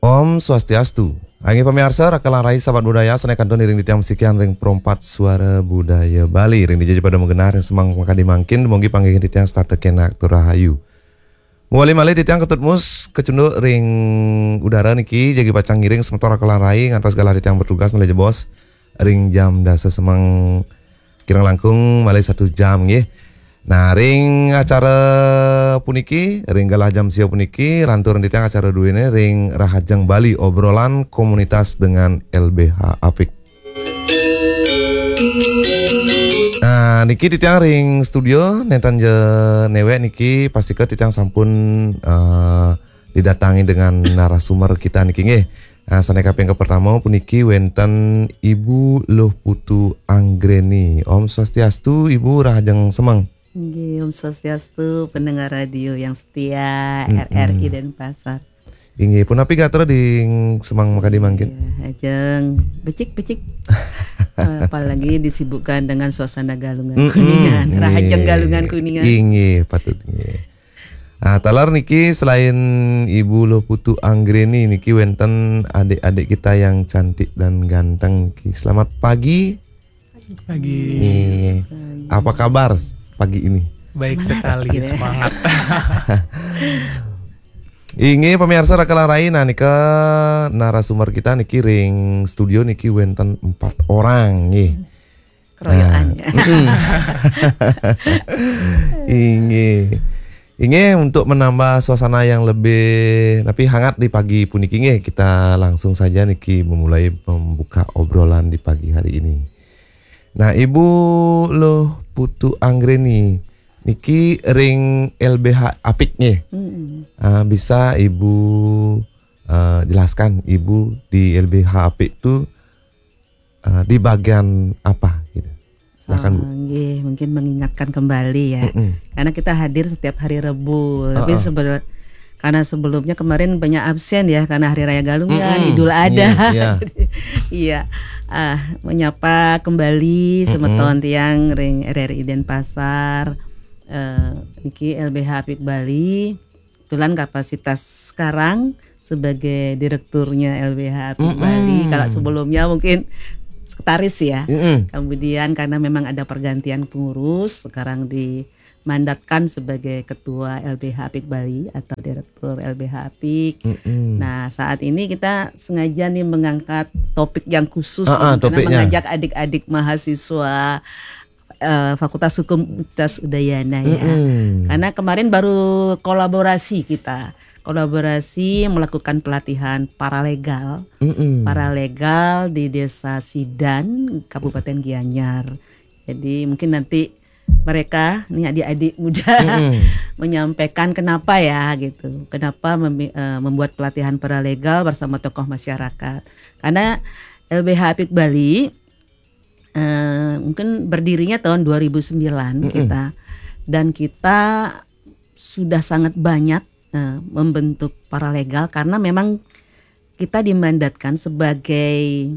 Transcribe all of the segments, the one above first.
Om Swastiastu. Angin pemirsa, rakalan rai sahabat budaya, senekan ton ring ditiang musikian ring perompat suara budaya Bali. Ring dijadi pada menggenar yang semang maka dimangkin, monggi panggil ditiang start kenak turahayu. Muali malih ditiang ketut mus kecunduk ring udara niki, jagi pacang ngiring semetor rakalan rai, ngantos galah ditiang bertugas mulai jebos. Ring jam dasa semang kirang langkung malih 1 jam nggih. Nah, ring acara puniki, ring galah jam siau puniki, rantur ditiang acara dua ini, ring Rahajang Bali, obrolan komunitas dengan LBH Apik. Nah, niki ditiang ring studio, nentan je newe niki, pastikan ditiang sampun didatangi dengan narasumber kita niki nggih. Nah, saneka yang pertama puniki wenten Ibu Loh Putu Anggreni. Om Swastiastu, Ibu Rahajang Semang. Om Swastiastu, pendengar radio yang setia RRI Denpasar. Inggih pun api gatra di Semang maka dimangkin. Ajeng becik. Apalagi disibukkan dengan suasana Galungan Kuningan, Rahajang Galungan Kuningan. Inggih patut inggih. Nah, talar niki selain Ibu Loh Putu Anggreni niki wenten adik-adik kita yang cantik dan ganteng. Selamat pagi. Pagi. Apa kabar pagi ini? Baik sekali, semangat. Ini pemirsa rakalan rai, nah nika narasumber kita niki ring studio niki wenten 4 orang nih. Keroyokannya. Ini untuk menambah suasana yang lebih tapi hangat di pagi puniki nggih, kita langsung saja niki memulai membuka obrolan di pagi hari ini. Nah, Ibu Loh Putu Anggreni niki ring LBH Apik nih. Bisa Ibu jelaskan Ibu di LBH Apik itu di bagian apa gitu. Silakan Bu. Mungkin mengingatkan kembali ya. Karena kita hadir setiap hari Rebu. Tapi karena sebelumnya kemarin banyak absen ya karena Hari Raya Galungan, Idul Adha. Iya. Menyapa kembali semeton tiang ring RRI Denpasar, niki LBH Apik Bali. Kebetulan kapasitas sekarang sebagai direkturnya LBH Apik Bali. Kalau sebelumnya mungkin sekretaris ya. Kemudian karena memang ada pergantian pengurus, sekarang dimandatkan sebagai ketua LBH Apik Bali atau direktur LBH Apik. Nah, saat ini kita sengaja nih mengangkat topik yang khusus karena mengajak adik-adik mahasiswa Fakultas Hukum Universitas Udayana ya. Karena kemarin baru kolaborasi kita. Kolaborasi melakukan pelatihan paralegal di Desa Sidan, Kabupaten Gianyar. Jadi mungkin nanti mereka nih adik-adik muda menyampaikan kenapa ya gitu, kenapa membuat pelatihan paralegal bersama tokoh masyarakat. Karena LBH Apik Bali mungkin berdirinya tahun 2009 kita, dan kita sudah sangat banyak membentuk paralegal karena memang kita dimandatkan sebagai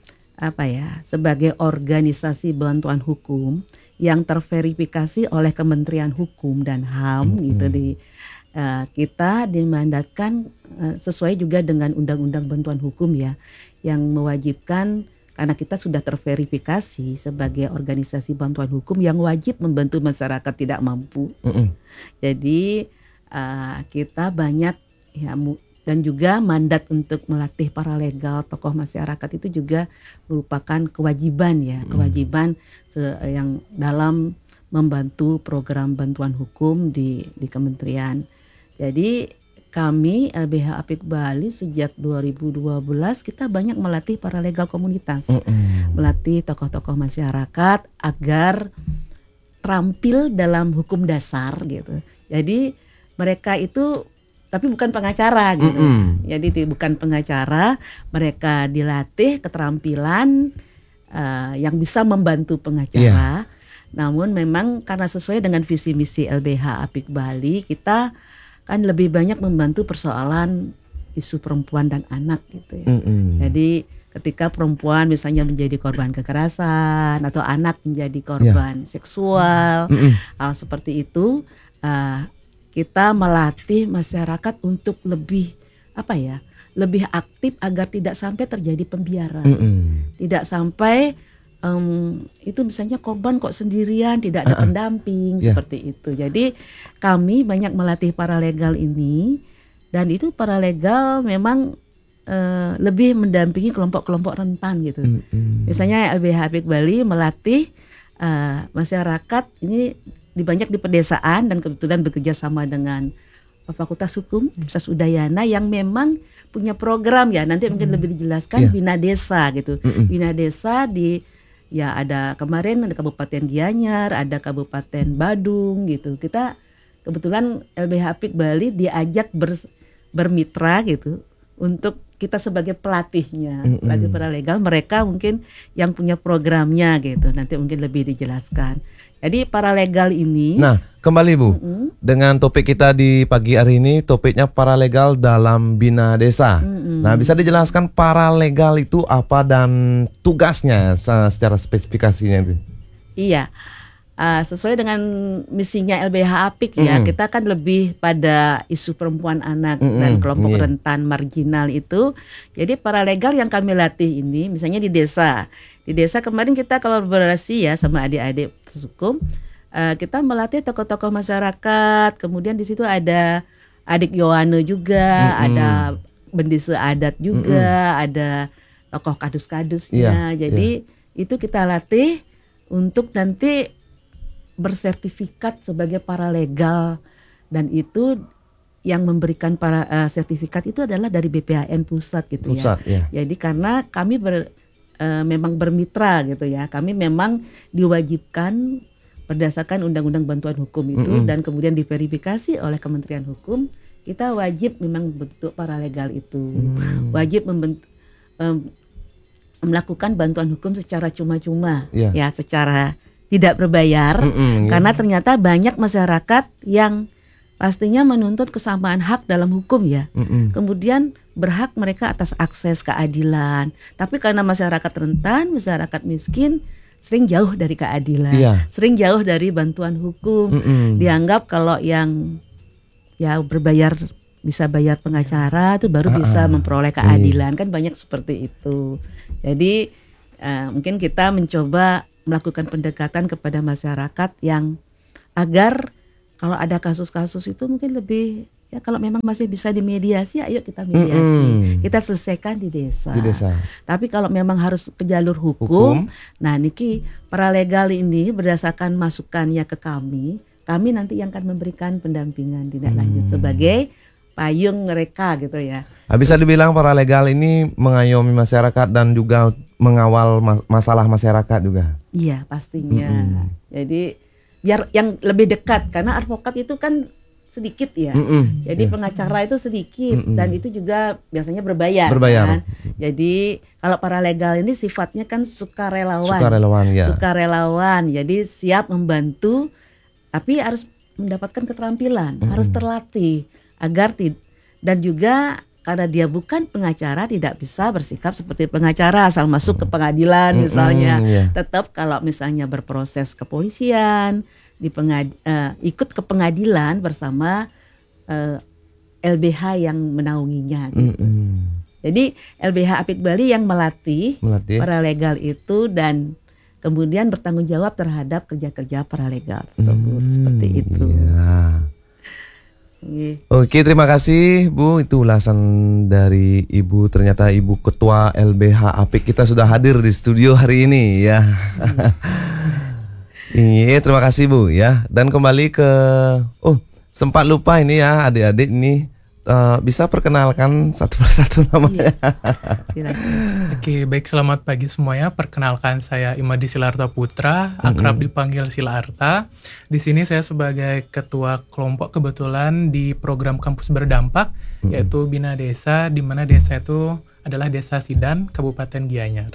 sebagai organisasi bantuan hukum yang terverifikasi oleh Kementerian Hukum dan HAM gitu. Kita dimandatkan sesuai juga dengan Undang-Undang Bantuan Hukum ya, yang mewajibkan karena kita sudah terverifikasi sebagai organisasi bantuan hukum yang wajib membantu masyarakat tidak mampu. Jadi kita banyak ya, dan juga mandat untuk melatih paralegal tokoh masyarakat itu juga merupakan kewajiban ya, kewajiban yang dalam membantu program bantuan hukum di kementerian. Jadi kami LBH Apik Bali sejak 2012 kita banyak melatih paralegal komunitas, melatih tokoh-tokoh masyarakat agar terampil dalam hukum dasar gitu. Jadi mereka itu tapi bukan pengacara gitu. Jadi bukan pengacara, mereka dilatih keterampilan yang bisa membantu pengacara. Namun memang karena sesuai dengan visi misi LBH Apik Bali, kita kan lebih banyak membantu persoalan isu perempuan dan anak gitu ya. Jadi ketika perempuan misalnya menjadi korban kekerasan atau anak menjadi korban seksual, hal seperti itu, kita melatih masyarakat untuk lebih lebih aktif agar tidak sampai terjadi pembiaran, Mm-mm. tidak sampai itu misalnya korban kok sendirian, tidak ada pendamping seperti itu. Jadi kami banyak melatih paralegal ini, dan itu paralegal memang lebih mendampingi kelompok-kelompok rentan gitu. Misalnya LBH Apik Bali melatih masyarakat ini banyak di pedesaan, dan kebetulan bekerja sama dengan Fakultas Hukum Universitas Udayana yang memang punya program ya, nanti mungkin lebih dijelaskan, Bina Desa gitu. Bina Desa ada kemarin ada Kabupaten Gianyar, ada Kabupaten Badung gitu. Kita kebetulan LBH Apik Bali diajak bermitra gitu untuk kita sebagai pelatihnya, pelatih paralegal, mereka mungkin yang punya programnya gitu. Nanti mungkin lebih dijelaskan. Jadi paralegal ini. Nah, kembali Bu, dengan topik kita di pagi hari ini, topiknya paralegal dalam Bina Desa. Nah, bisa dijelaskan paralegal itu apa dan tugasnya secara spesifikasinya itu? Iya, sesuai dengan misinya LBH Apik ya, kita kan lebih pada isu perempuan, anak dan kelompok rentan marginal itu. Jadi paralegal yang kami latih ini, misalnya di desa. Di desa kemarin kita kolaborasi ya sama adik-adik hukum, kita melatih tokoh-tokoh masyarakat. Kemudian di situ ada adik Yohane juga, ada bendesa adat juga, ada tokoh kadus-kadusnya. Jadi itu kita latih untuk nanti bersertifikat sebagai paralegal, dan itu yang memberikan sertifikat itu adalah dari BPHN pusat gitu ya. Jadi karena kami memang bermitra gitu ya, kami memang diwajibkan berdasarkan Undang-Undang Bantuan Hukum itu, dan kemudian diverifikasi oleh Kementerian Hukum, kita wajib memang bentuk paralegal itu, wajib melakukan bantuan hukum secara cuma-cuma, ya secara tidak berbayar, karena ternyata banyak masyarakat yang pastinya menuntut kesamaan hak dalam hukum ya. Kemudian berhak mereka atas akses keadilan. Tapi karena masyarakat rentan, masyarakat miskin sering jauh dari keadilan, sering jauh dari bantuan hukum. Dianggap kalau yang berbayar, bisa bayar pengacara itu baru bisa memperoleh keadilan. Kan banyak seperti itu. Jadi mungkin kita mencoba melakukan pendekatan kepada masyarakat yang agar kalau ada kasus-kasus itu mungkin lebih ya, kalau memang masih bisa dimediasi, ayo kita mediasi, kita selesaikan di desa. Tapi kalau memang harus ke jalur hukum, nah niki paralegal ini berdasarkan masukannya ke kami nanti yang akan memberikan pendampingan tindak lanjut sebagai payung mereka gitu ya. Bisa dibilang paralegal ini mengayomi masyarakat dan juga mengawal masalah masyarakat juga. Iya pastinya. Jadi biar yang lebih dekat, karena advokat itu kan sedikit ya. Jadi pengacara itu sedikit, dan itu juga biasanya berbayar. Kan? Jadi kalau paralegal ini sifatnya kan sukarelawan. Jadi siap membantu, tapi harus mendapatkan keterampilan, harus terlatih agar dan juga karena dia bukan pengacara tidak bisa bersikap seperti pengacara asal masuk ke pengadilan misalnya. Tetap kalau misalnya berproses kepolisian, ikut ke pengadilan bersama LBH yang menaunginya gitu. Jadi LBH Apik Bali yang melatih paralegal itu, dan kemudian bertanggung jawab terhadap kerja-kerja paralegal tersebut seperti itu. Oke, terima kasih Bu. Itu ulasan dari Ibu. Ternyata Ibu Ketua LBH Apik kita sudah hadir di studio hari ini ya. Ini terima kasih Bu ya. Dan kembali ke sempat lupa ini ya adik-adik ini, bisa perkenalkan satu persatu namanya. Oke, baik, selamat pagi semuanya. Perkenalkan, saya Imadi Silarta Putra, akrab dipanggil Sila Arta. Di sini saya sebagai ketua kelompok kebetulan di program Kampus Berdampak, yaitu Bina Desa, di mana desa itu adalah Desa Sidan, Kabupaten Gianyar.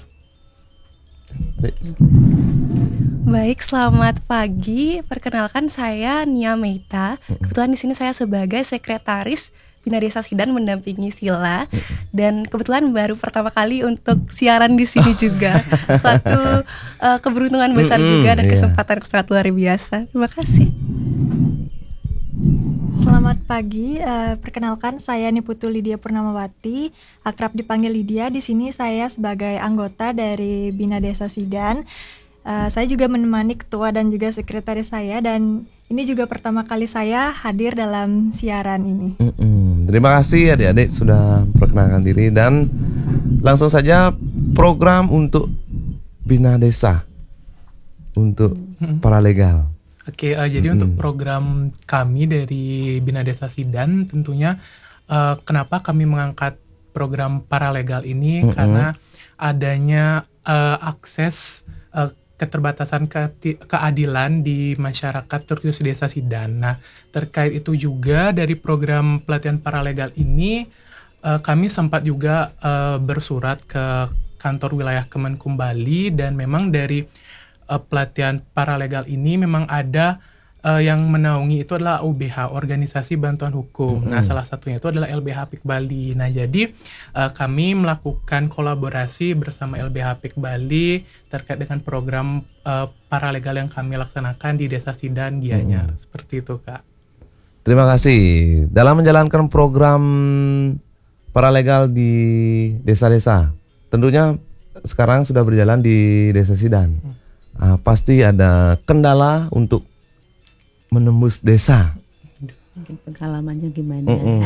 Baik, selamat pagi. Perkenalkan, saya Nia Meita. Kebetulan di sini saya sebagai sekretaris Bina Desa Sidan mendampingi Sila, dan kebetulan baru pertama kali untuk siaran di sini juga. Suatu keberuntungan besar juga dan kesempatan sangat luar biasa. Terima kasih. Selamat pagi. Perkenalkan saya Niputu Lydia Purnamawati, akrab dipanggil Lydia. Di sini saya sebagai anggota dari Bina Desa Sidan. Saya juga menemani ketua dan juga sekretaris saya, dan ini juga pertama kali saya hadir dalam siaran ini. Terima kasih adik-adik sudah perkenalkan diri, dan langsung saja program untuk Bina Desa untuk paralegal. Oke, jadi untuk program kami dari Bina Desa Sidan tentunya kenapa kami mengangkat program paralegal ini karena adanya akses keterbatasan keadilan di masyarakat terkhusus Desa Sidan. Nah, terkait itu juga dari program pelatihan paralegal ini kami sempat juga bersurat ke kantor wilayah Kemenkum Bali, dan memang dari pelatihan paralegal ini memang ada yang menaungi itu adalah OBH, Organisasi Bantuan Hukum. Nah, salah satunya itu adalah LBH Apik Bali. Nah, jadi kami melakukan kolaborasi bersama LBH Apik Bali terkait dengan program paralegal yang kami laksanakan di Desa Sidan, Gianyar. Seperti itu, Kak. Terima kasih. Dalam menjalankan program paralegal di desa-desa, tentunya sekarang sudah berjalan di Desa Sidan. Pasti ada kendala untuk menembus desa. Mungkin pengalamannya gimana?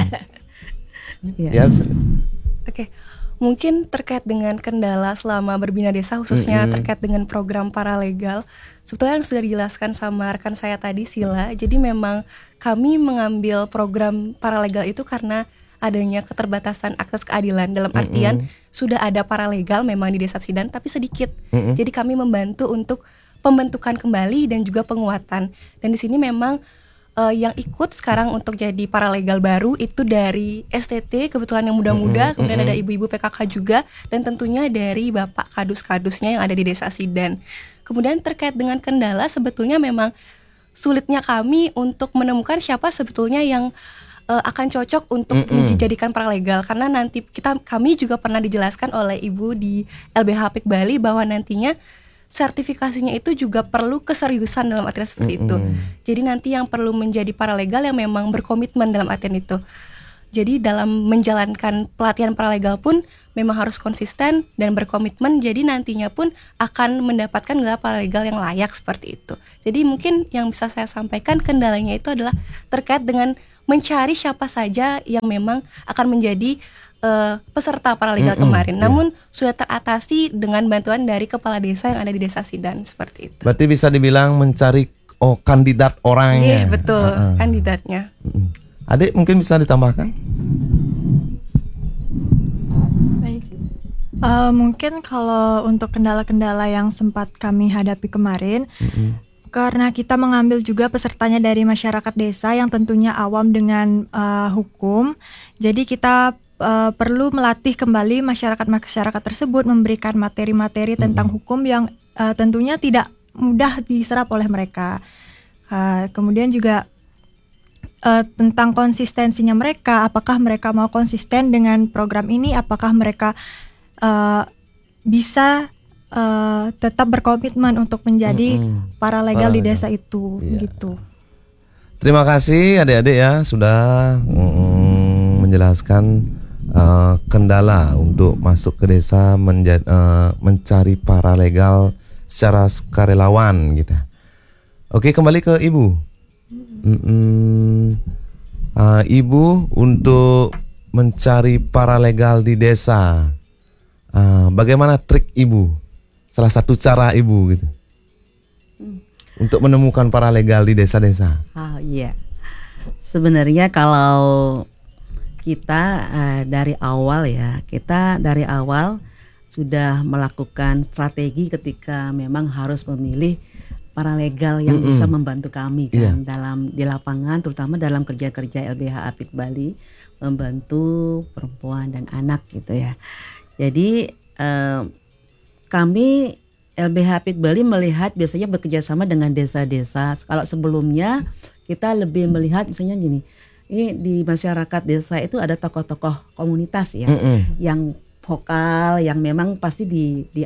Ya, bisa. Oke, mungkin terkait dengan kendala selama berbina desa, khususnya terkait dengan program paralegal, sebetulnya sudah dijelaskan sama rekan saya tadi, Sila. Jadi memang kami mengambil program paralegal itu karena adanya keterbatasan akses keadilan, dalam artian sudah ada paralegal memang di Desa Sidan tapi sedikit. Jadi kami membantu untuk pembentukan kembali dan juga penguatan. Dan di sini memang yang ikut sekarang untuk jadi paralegal baru itu dari STT, kebetulan yang muda-muda, kemudian ada ibu-ibu PKK juga, dan tentunya dari bapak kadus-kadusnya yang ada di Desa Sidan. Kemudian terkait dengan kendala, sebetulnya memang sulitnya kami untuk menemukan siapa sebetulnya yang akan cocok untuk dijadikan paralegal, karena nanti kami juga pernah dijelaskan oleh ibu di LBH Apik Bali bahwa nantinya sertifikasinya itu juga perlu keseriusan dalam artian seperti itu. Jadi nanti yang perlu menjadi paralegal yang memang berkomitmen dalam artian itu. Jadi dalam menjalankan pelatihan paralegal pun memang harus konsisten dan berkomitmen. Jadi nantinya pun akan mendapatkan gelar paralegal yang layak seperti itu. Jadi mungkin yang bisa saya sampaikan kendalanya itu adalah terkait dengan mencari siapa saja yang memang akan menjadi peserta paralegal kemarin. Namun sudah teratasi dengan bantuan dari kepala desa yang ada di Desa Sidan seperti itu. Berarti bisa dibilang mencari kandidat orangnya. Iya, betul, kandidatnya. Adik mungkin bisa ditambahkan? Baik. Mungkin kalau untuk kendala-kendala yang sempat kami hadapi kemarin, karena kita mengambil juga pesertanya dari masyarakat desa yang tentunya awam dengan hukum, jadi kita perlu melatih kembali masyarakat tersebut, memberikan materi-materi tentang hukum yang tentunya tidak mudah diserap oleh mereka. Kemudian juga tentang konsistensinya mereka, apakah mereka mau konsisten dengan program ini, apakah mereka bisa tetap berkomitmen untuk menjadi paralegal di desa itu, gitu. Terima kasih adik-adik ya sudah menjelaskan kendala untuk masuk ke desa mencari paralegal secara sukarelawan gitu. Oke, kembali ke Ibu. Ibu untuk mencari paralegal di desa, bagaimana trik Ibu? Salah satu cara Ibu gitu untuk menemukan paralegal di desa-desa. Oh iya, sebenarnya kalau kita dari awal sudah melakukan strategi ketika memang harus memilih paralegal yang bisa membantu kami kan di lapangan, terutama dalam kerja-kerja LBH Apik Bali, membantu perempuan dan anak gitu ya. Jadi kami LBH Apik Bali melihat biasanya bekerja sama dengan desa-desa. Kalau sebelumnya kita lebih melihat misalnya gini, ini di masyarakat desa itu ada tokoh-tokoh komunitas ya, yang vokal, yang memang pasti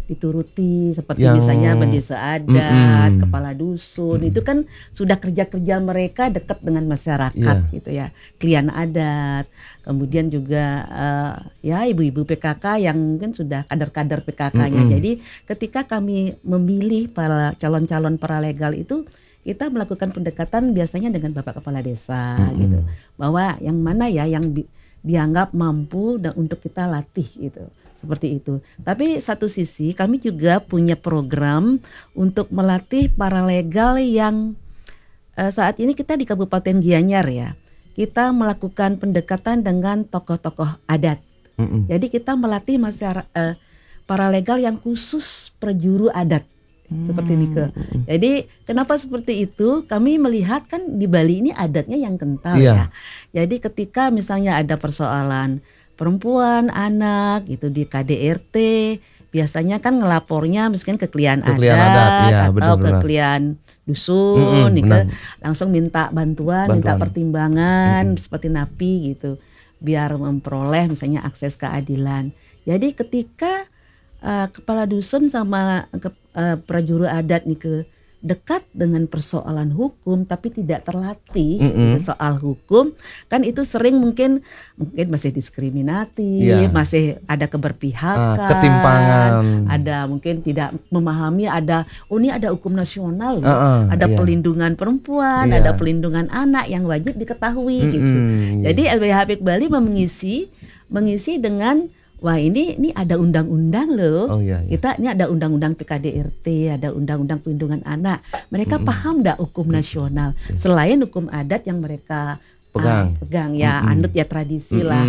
dituruti seperti Yang- misalnya desa adat, kepala dusun, itu kan sudah kerja-kerja mereka dekat dengan masyarakat Iya. gitu ya, klien adat, kemudian juga ya ibu-ibu PKK yang mungkin sudah kader-kader PKK-nya. Jadi ketika kami memilih para calon-calon paralegal itu, kita melakukan pendekatan biasanya dengan Bapak Kepala Desa gitu, bahwa yang mana ya yang dianggap mampu dan untuk kita latih gitu. Seperti itu. Tapi satu sisi kami juga punya program untuk melatih paralegal yang saat ini kita di Kabupaten Gianyar ya. Kita melakukan pendekatan dengan tokoh-tokoh adat. Jadi kita melatih masyarakat paralegal yang khusus prajuru adat. Seperti ini ke. Jadi kenapa seperti itu? Kami melihat kan di Bali ini adatnya yang kental ya. Jadi ketika misalnya ada persoalan perempuan, anak gitu di KDRT, biasanya kan ngelapornya misalkan ke klien adat, ya, atau ke benar-benar. klien dusun, gitu, benar. langsung minta bantuan, minta pertimbangan seperti napi gitu, biar memperoleh misalnya akses keadilan. Jadi ketika kepala dusun sama prajuru adat nih ke dekat dengan persoalan hukum tapi tidak terlatih gitu, soal hukum, kan itu sering mungkin masih diskriminatif, masih ada keberpihakan, ketimpangan, ada mungkin tidak memahami ada ini ada hukum nasional, ada pelindungan perempuan, ada pelindungan anak yang wajib diketahui gitu. Jadi LBH Bali mengisi dengan wah ini ada undang-undang loh. Kita ini ada undang-undang PKDRT, ada undang-undang perlindungan anak. Mereka paham enggak hukum nasional selain hukum adat yang mereka pegang ya, anut ya tradisi lah.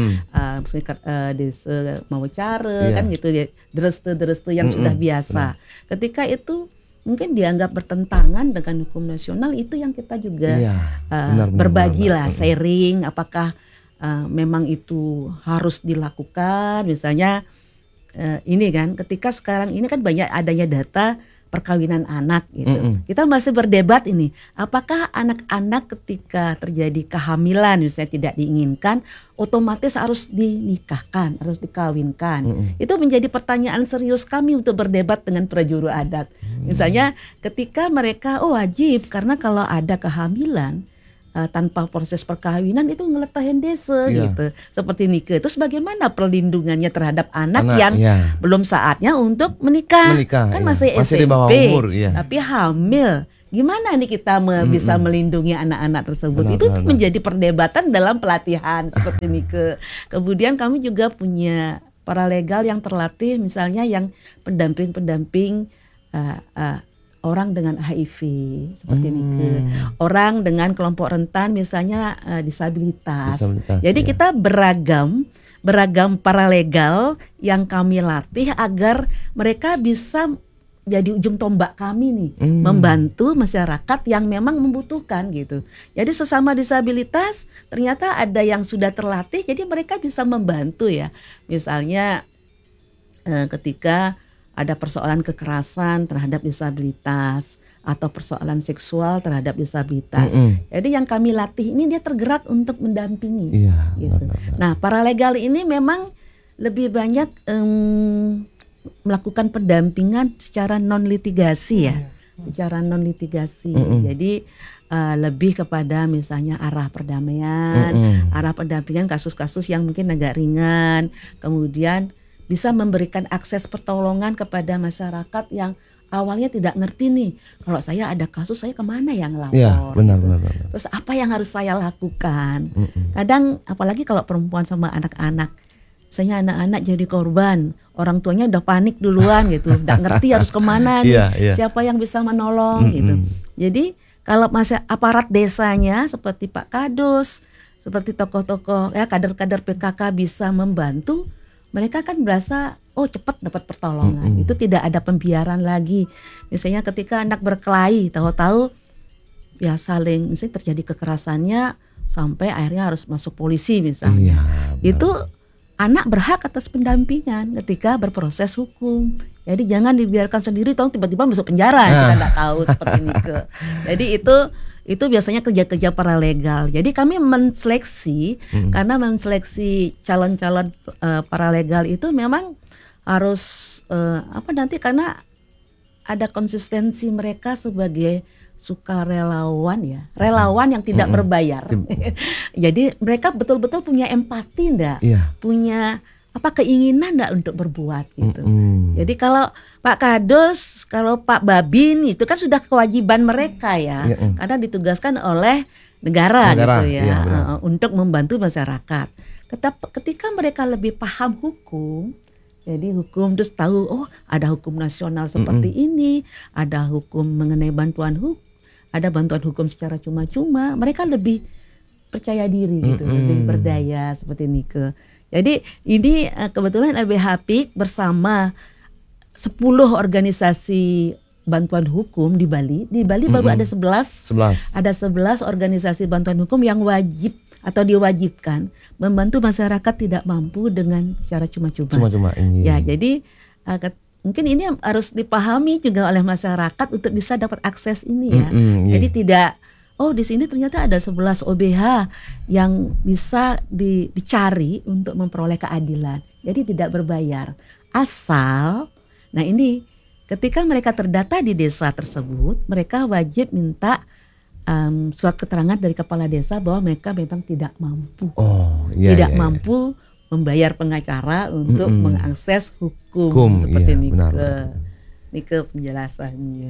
Desa mau cara kan gitu ya, drestu yang sudah biasa. Ketika itu mungkin dianggap bertentangan dengan hukum nasional, itu yang kita juga berbagi lah, sharing apakah memang itu harus dilakukan. Misalnya ini kan ketika sekarang ini kan banyak adanya data perkawinan anak gitu. Kita masih berdebat ini, apakah anak-anak ketika terjadi kehamilan misalnya tidak diinginkan otomatis harus dinikahkan, harus dikawinkan. Itu menjadi pertanyaan serius kami untuk berdebat dengan prajuru adat. Misalnya ketika mereka wajib, karena kalau ada kehamilan tanpa proses perkawinan itu ngeletahin desa gitu, seperti nikah. Terus bagaimana perlindungannya terhadap anak yang belum saatnya untuk menikah kan masih SMP, di bawah umur, tapi hamil. Gimana nih kita bisa melindungi anak-anak tersebut? Itu menjadi perdebatan dalam pelatihan seperti nikah. Kemudian kami juga punya paralegal yang terlatih, misalnya yang pendamping orang dengan HIV seperti ini, orang dengan kelompok rentan misalnya disabilitas. Jadi kita beragam paralegal yang kami latih agar mereka bisa jadi ujung tombak kami nih, membantu masyarakat yang memang membutuhkan gitu. Jadi sesama disabilitas ternyata ada yang sudah terlatih, jadi mereka bisa membantu ya. Misalnya ketika ada persoalan kekerasan terhadap disabilitas atau persoalan seksual terhadap disabilitas. Jadi yang kami latih ini dia tergerak untuk mendampingi. Gitu. Nah, paralegal ini memang lebih banyak melakukan pendampingan secara non litigasi ya, secara non litigasi. Jadi lebih kepada misalnya arah perdamaian, arah pendampingan kasus-kasus yang mungkin agak ringan, kemudian bisa memberikan akses pertolongan kepada masyarakat yang awalnya tidak ngerti nih, kalau saya ada kasus saya kemana yang lapor? Benar. Terus apa yang harus saya lakukan? Kadang apalagi kalau perempuan sama anak-anak, misalnya anak-anak jadi korban, orang tuanya udah panik duluan gitu, udah ngerti harus kemana nih, siapa yang bisa menolong gitu. Jadi kalau masih aparat desanya seperti Pak Kadus, seperti tokoh-tokoh ya kader-kader PKK bisa membantu, mereka kan berasa cepat dapat pertolongan. Itu tidak ada pembiaran lagi. Misalnya ketika anak berkelahi, tahu-tahu ya saling misalnya terjadi kekerasannya sampai akhirnya harus masuk polisi misalnya. Itu anak berhak atas pendampingan ketika berproses hukum. Jadi jangan dibiarkan sendiri, tahu tiba-tiba masuk penjara, kita nggak tahu seperti ini. Jadi itu biasanya kerja-kerja paralegal. Jadi kami menseleksi karena menseleksi calon-calon paralegal itu memang harus nanti karena ada konsistensi mereka sebagai sukarelawan ya, relawan yang tidak berbayar. Jadi mereka betul-betul punya empati enggak? Iya. Punya keinginan enggak untuk berbuat gitu. Jadi kalau Pak Kadus, kalau Pak Babin itu kan sudah kewajiban mereka ya. Karena ditugaskan oleh negara gitu ya, iya, untuk membantu masyarakat. Ketika mereka lebih paham hukum, jadi hukum terus tahu ada hukum nasional seperti ini, ada hukum mengenai ada bantuan hukum secara cuma-cuma, mereka lebih percaya diri gitu, lebih berdaya seperti Nike. Jadi ini kebetulan LBH PIK bersama 10 organisasi bantuan hukum di Bali. Di Bali baru ada 11. Ada 11 organisasi bantuan hukum yang wajib atau diwajibkan membantu masyarakat tidak mampu dengan secara cuma-cuma. Ya, jadi mungkin ini harus dipahami juga oleh masyarakat untuk bisa dapat akses ini ya. Jadi tidak di sini ternyata ada 11 OBH yang bisa dicari untuk memperoleh keadilan. Jadi tidak berbayar. Asal ini ketika mereka terdata di desa tersebut, mereka wajib minta surat keterangan dari kepala desa bahwa mereka memang tidak mampu, mampu membayar pengacara untuk mengakses hukum seperti ini. Nike penjelasannya.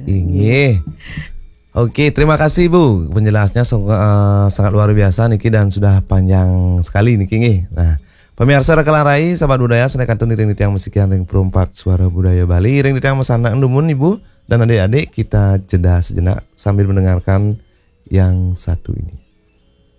Oke, terima kasih Bu, penjelasnya sangat luar biasa Niki dan sudah panjang sekali Niki. Nah, pemirsa Rekalan Rai, sahabat budaya, senekan tun ring ditiang musikian ring perempat suara budaya Bali, ring ditiang mesana endumun Ibu dan adik-adik, kita jeda sejenak sambil mendengarkan yang satu ini.